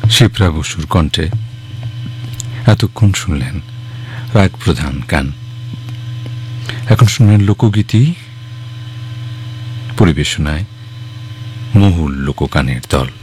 শিপ্রা বসুর কণ্ঠে এতক্ষণ শুনলেন রাগ প্রধান গান। এখন শুনলেন লোকগীতি, পরিবেশনায় মহুল লোকগানের দল।